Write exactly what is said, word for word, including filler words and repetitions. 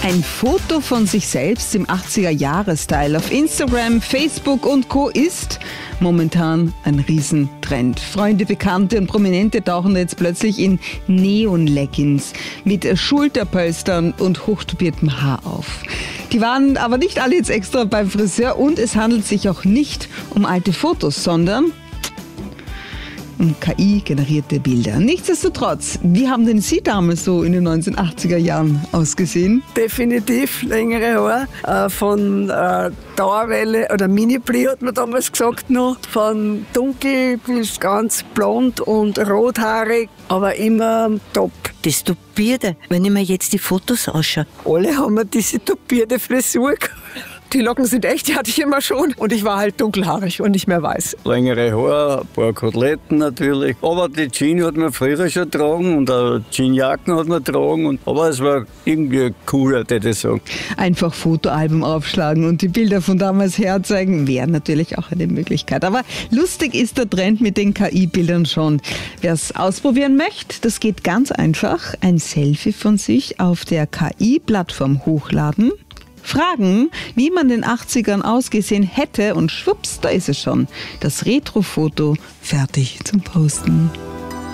Ein Foto von sich selbst im achtziger-Jahre-Style auf Instagram, Facebook und Co. ist momentan ein Riesentrend. Freunde, Bekannte und Prominente tauchen jetzt plötzlich in Neon-Leggings mit Schulterpolstern und hochtupiertem Haar auf. Die waren aber nicht alle jetzt extra beim Friseur und es handelt sich auch nicht um alte Fotos, sondern um K I-generierte Bilder. Nichtsdestotrotz, wie haben denn Sie damals so in den neunzehnhundertachtziger Jahren ausgesehen? Definitiv längere Haare, äh, von äh, Dauerwelle oder Mini-Bli hat man damals gesagt noch, von dunkel bis ganz blond und rothaarig, aber immer top. Das Tupierte, wenn ich mir jetzt die Fotos anschaue. Alle haben wir diese tupierte Frisur gehabt. Die Locken sind echt, die hatte ich immer schon. Und ich war halt dunkelhaarig und nicht mehr weiß. Längere Haare, ein paar Koteletten natürlich. Aber die Jeans hat man früher schon getragen und auch Jeansjacken hat man getragen. Und, aber es war irgendwie cooler, würde ich sagen. Einfach Fotoalbum aufschlagen und die Bilder von damals herzeigen, wäre natürlich auch eine Möglichkeit. Aber lustig ist der Trend mit den K I-Bildern schon. Wer es ausprobieren möchte, das geht ganz einfach. Ein Selfie von sich auf der K I-Plattform hochladen. Fragen, wie man in den achtzigern ausgesehen hätte und schwupps, da ist es schon. Das Retro-Foto fertig zum Posten.